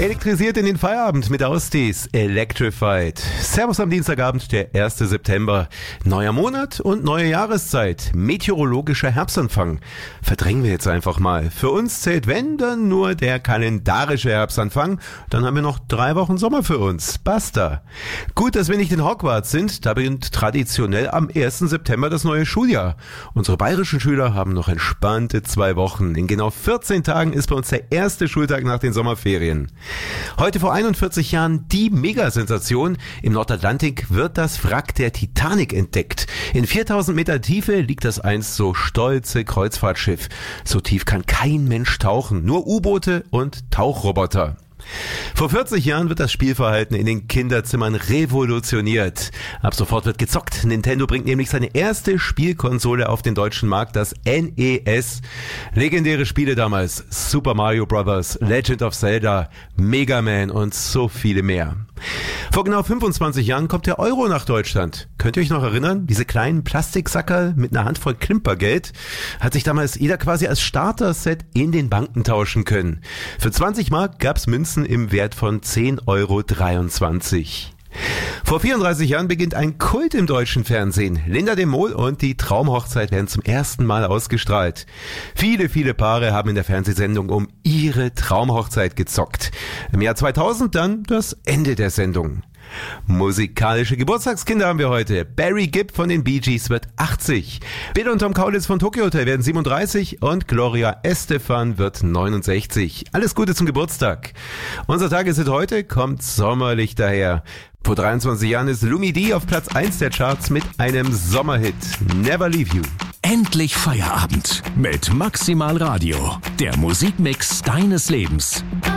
Elektrisiert in den Feierabend mit Austis, Electrified. Servus am Dienstagabend, der 1. September. Neuer Monat und neue Jahreszeit. Meteorologischer Herbstanfang. Verdrängen wir jetzt einfach mal. Für uns zählt, wenn, dann nur der kalendarische Herbstanfang. Dann haben wir noch 3 Wochen Sommer für uns. Basta. Gut, dass wir nicht in Hogwarts sind. Da beginnt traditionell am 1. September das neue Schuljahr. Unsere bayerischen Schüler haben noch entspannte 2 Wochen. In genau 14 Tagen ist bei uns der erste Schultag nach den Sommerferien. Heute vor 41 Jahren die Megasensation. Im Nordatlantik wird das Wrack der Titanic entdeckt. In 4000 Meter Tiefe liegt das einst so stolze Kreuzfahrtschiff. So tief kann kein Mensch tauchen, nur U-Boote und Tauchroboter. Vor 40 Jahren wird das Spielverhalten in den Kinderzimmern revolutioniert. Ab sofort wird gezockt. Nintendo bringt nämlich seine erste Spielkonsole auf den deutschen Markt, das NES. Legendäre Spiele damals: Super Mario Bros., Legend of Zelda, Mega Man und so viele mehr. Vor genau 25 Jahren kommt der Euro nach Deutschland. Könnt ihr euch noch erinnern? Diese kleinen Plastiksackerl mit einer Handvoll Klimpergeld hat sich damals jeder quasi als Starter-Set in den Banken tauschen können. Für 20 Mark gab's Münzen im Wert von 10,23 €. Vor 34 Jahren beginnt ein Kult im deutschen Fernsehen. Linda de Mol und die Traumhochzeit werden zum ersten Mal ausgestrahlt. Viele, viele Paare haben in der Fernsehsendung um ihre Traumhochzeit gezockt. Im Jahr 2000 dann das Ende der Sendung. Musikalische Geburtstagskinder haben wir heute. Barry Gibb von den Bee Gees wird 80. Bill und Tom Kaulitz von Tokyo Hotel werden 37 und Gloria Estefan wird 69. Alles Gute zum Geburtstag. Unser Tageslied heute kommt sommerlich daher. Vor 23 Jahren ist Lumi D auf Platz 1 der Charts mit einem Sommerhit. Never Leave You. Endlich Feierabend mit Maximal Radio. Der Musikmix deines Lebens.